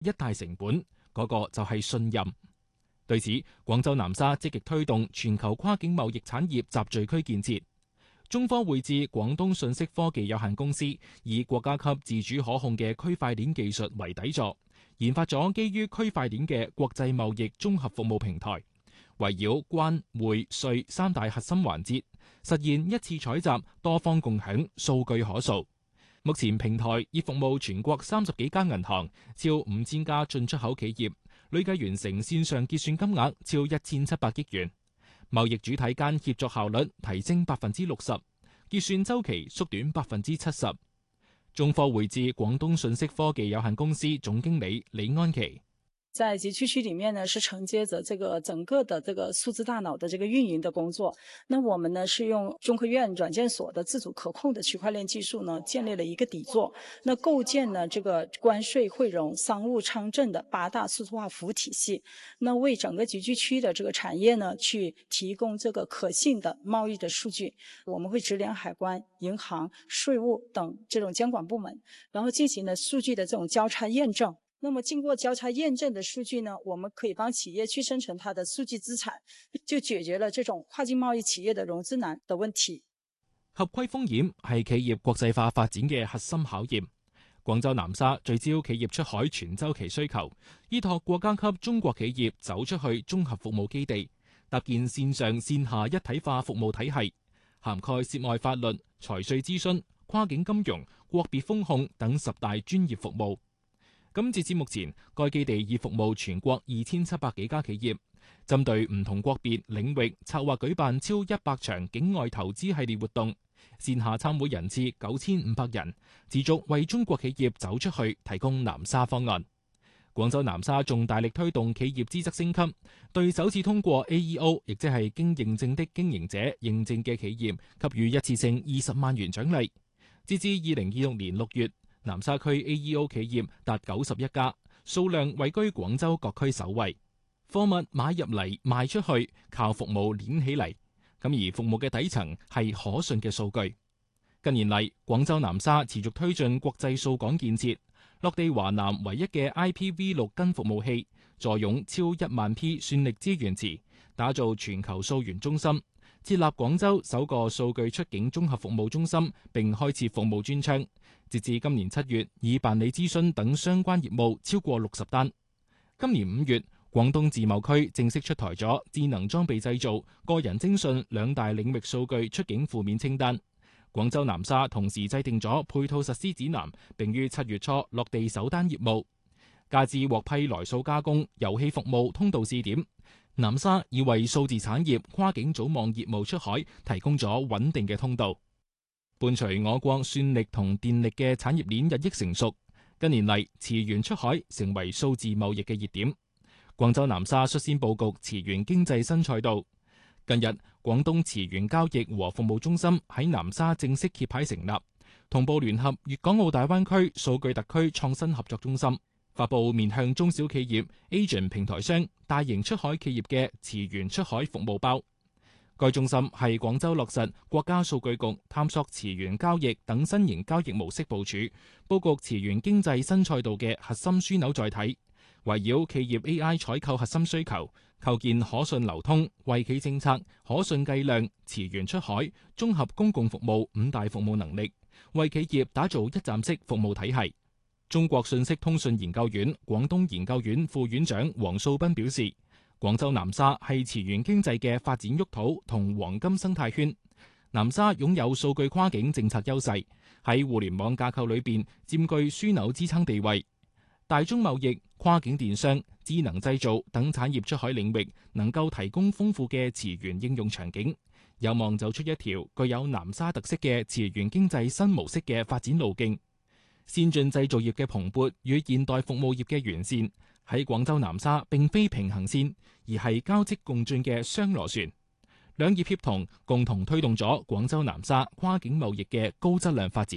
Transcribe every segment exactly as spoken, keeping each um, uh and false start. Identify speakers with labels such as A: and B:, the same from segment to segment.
A: 一大成本，嗰個就係信任。對此，廣州南沙積極推動全球跨境貿易產業集聚區建設。中科匯智廣東信息科技有限公司以國家級自主可控嘅區塊鏈技術為底座，研發咗基於區塊鏈嘅國際貿易綜合服務平台，圍繞關匯稅三大核心環節，實現一次採集、多方共享、數據可數。目前平台已服務全國三十幾家銀行、超五千家進出口企業，累計完成線上結算金額超一千七百億元。貿易主體間協作效率提升百分之六十，結算週期縮短百分之七十。中科匯智廣東信息科技有限公司總經理李安琪。
B: 在集聚區裡面呢，是承接着這個整個的這個數字大腦的這個運營的工作。那我們呢是用中科院軟件所的自主可控的區塊鏈技術呢，建立了一個底座。那構建呢這個關稅匯融、商務昌政的八大數字化服務體系。那為整個集聚區的這個產業呢，去提供這個可信的貿易的數據。我們會直連海關、銀行、稅務等這種監管部門，然後進行呢數據的這種交叉驗證。那麼經過交叉驗證的數據呢，我們可以幫企業去生成它的數據資產，就解決了這種跨境貿易企業的融資難的問題。
A: 合規風險係企業國際化發展嘅核心考驗。廣州南沙聚焦企業出海全週期需求，依託國家級中國企業走出去綜合服務基地，搭建線上線下一體化服務體系，涵蓋涉外法律、財稅諮詢、跨境金融、國別風控等十大專業服務。咁截至目前，該基地已服務全國二千七百幾家企業，針對唔同國別領域策劃舉辦超一百場境外投資系列活動，線下參會人次九千五百人，持續為中國企業走出去提供南沙方案。廣州南沙仲大力推動企業資質升級，對首次通過 A E O， 亦即係經認證的經營者認證嘅企業，給予一次性二十萬元獎勵。截至二零二六年六月，南沙區 A E O 企業達九十一家，數量位居廣州各區首位。貨物買入嚟賣出去，靠服務鏈起嚟。咁而服務嘅底層係可信嘅數據。近年嚟，廣州南沙持續推進國際數港建設，落地華南唯一嘅 I P v 六 根服務器，坐擁超一萬 P 算力資源池，打造全球數源中心，設立廣州首個數據出境綜合服務中心，並開設服務專窗。截至今年七月，已辦理諮詢等相關業務超過六十單。今年五月，廣東自貿區正式出台咗智能裝備製造、個人徵信兩大領域數據出境負面清單。廣州南沙同時制定咗配套實施指南，並於七月初落地首單業務。加之獲批來數加工、遊戲服務通道試點，南沙已為數字產業跨境組網業務出海提供咗穩定嘅通道。伴隨我國算力同電力嘅產業鏈日益成熟，近年嚟磁源出海成為數字貿易嘅熱點。廣州南沙率先佈局磁源經濟新賽道。近日，廣東磁源交易和服務中心喺南沙正式揭牌成立，同步聯合粵港澳大灣區數據特區創新合作中心，發佈面向中小企業、Agent 平台商、大型出海企業嘅磁源出海服務包。該中心係廣州落實國家數據局探索磁源交易等新型交易模式部署，佈局磁源經濟新賽道嘅核心樞紐載體，圍繞企業 A I 採購核心需求，構建可信流通、惠企政策、可信計量、磁源出海、綜合公共服務五大服務能力，為企業打造一站式服務體系。中國信息通訊研究院廣東研究院副院長黃素斌表示，廣州南沙係磁源經濟嘅發展沃土同黃金生態圈。南沙擁有數據跨境政策優勢，喺互聯網架構裏邊佔據樞紐支撐地位。大宗貿易、跨境電商、智能製造等產業出海領域能夠提供豐富嘅磁源應用場景，有望走出一條具有南沙特色嘅磁源經濟新模式嘅發展路徑。先進製造業嘅蓬勃與現代服務業嘅完善，喺廣州南沙並非平行線，而係交織共進嘅雙螺旋。兩業協同，共同推動咗廣州南沙跨境貿易嘅高質量發展。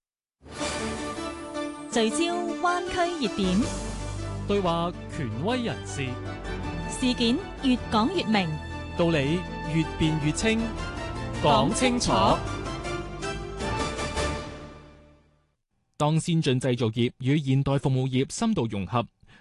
C: 聚焦灣區熱點，
D: 對話權威人士，
C: 事件越講越明，
D: 道理越辯越清，講清楚。
A: 當先進製造業與現代服務業深度融合，